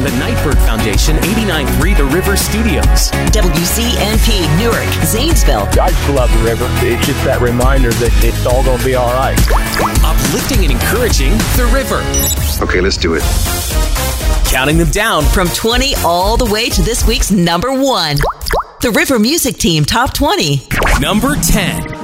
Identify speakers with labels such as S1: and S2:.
S1: the Nightbird Foundation, 89.3 The River Studios.
S2: WCNP, Newark, Zanesville.
S3: I just love the river. It's just that reminder that it's all going to be all right.
S1: Uplifting and encouraging The River.
S4: Okay, let's do it.
S1: Counting them down
S2: From 20 all the way to this week's number 1. The River Music Team Top 20.
S1: number 10.